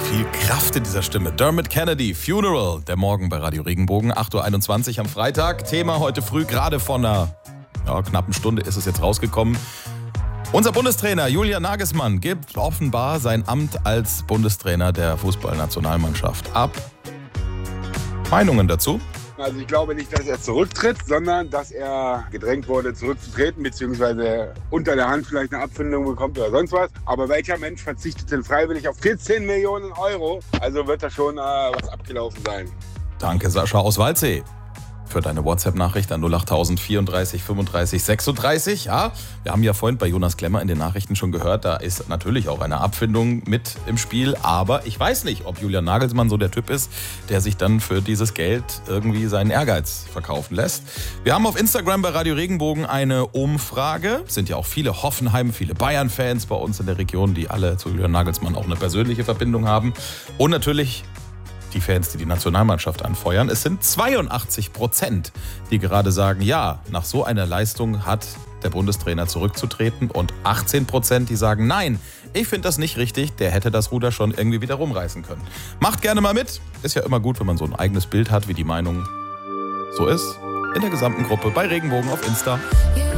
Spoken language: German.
Viel Kraft in dieser Stimme. Dermot Kennedy, Funeral, der Morgen bei Radio Regenbogen, 8.21 Uhr am Freitag. Thema heute früh, gerade vor einer knappen Stunde ist es jetzt rausgekommen. Unser Bundestrainer Julian Nagelsmann gibt offenbar sein Amt als Bundestrainer der Fußballnationalmannschaft ab. Meinungen dazu? Also ich glaube nicht, dass er zurücktritt, sondern dass er gedrängt wurde, zurückzutreten, beziehungsweise unter der Hand vielleicht eine Abfindung bekommt oder sonst was. Aber welcher Mensch verzichtet denn freiwillig auf 14 Millionen Euro? Also wird da schon was abgelaufen sein. Danke, Sascha aus Waldsee, für deine WhatsApp-Nachricht an 08000 34 35 36. Ja, wir haben ja vorhin bei Jonas Klemmer in den Nachrichten schon gehört, da ist natürlich auch eine Abfindung mit im Spiel. Aber ich weiß nicht, ob Julian Nagelsmann so der Typ ist, der sich dann für dieses Geld irgendwie seinen Ehrgeiz verkaufen lässt. Wir haben auf Instagram bei Radio Regenbogen eine Umfrage. Es sind ja auch viele Hoffenheim, viele Bayern-Fans bei uns in der Region, die alle zu Julian Nagelsmann auch eine persönliche Verbindung haben. Und natürlich die Fans, die die Nationalmannschaft anfeuern. Es sind 82%, die gerade sagen, ja, nach so einer Leistung hat der Bundestrainer zurückzutreten, und 18%, die sagen, nein, ich finde das nicht richtig, der hätte das Ruder schon irgendwie wieder rumreißen können. Macht gerne mal mit. Ist ja immer gut, wenn man so ein eigenes Bild hat, wie die Meinung so ist. In der gesamten Gruppe bei Regenbogen auf Insta.